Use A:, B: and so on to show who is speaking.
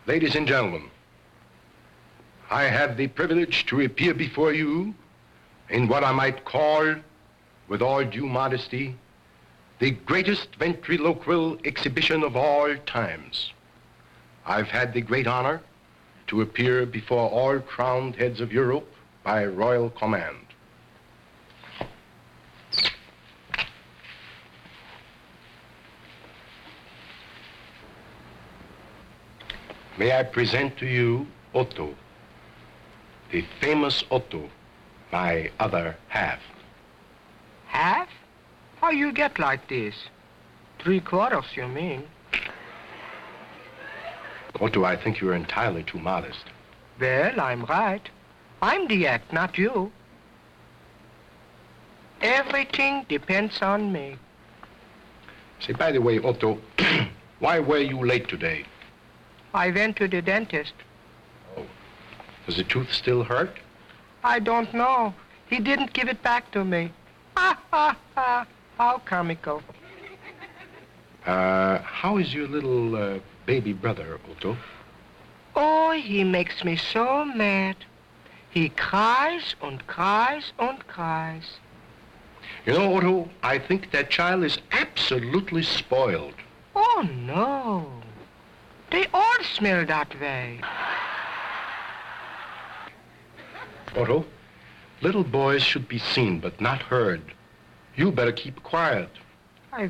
A: Ladies and gentlemen, I have the privilege to appear before you in what I might call, with all due modesty, the greatest ventriloquial exhibition of all times. I've had the great honor to appear before all crowned heads of Europe by royal command. May I present to you Otto, the famous Otto, my other half.
B: Half? How you get like this? 3/4, you mean?
A: Otto, I think you're entirely too modest.
B: Well, I'm right. I'm the act, not you. Everything depends on me.
A: Say, by the way, Otto, why were you late today?
B: I went to the dentist.
A: Oh. Does the tooth still hurt?
B: I don't know. He didn't give it back to me. Ha, ha, ha. How comical.
A: How is your little baby brother, Otto?
B: Oh, he makes me so mad. He cries and cries and cries.
A: You know, Otto, I think that child is absolutely spoiled.
B: Oh, no. They all smell that way.
A: Otto, little boys should be seen but not heard. You better keep quiet.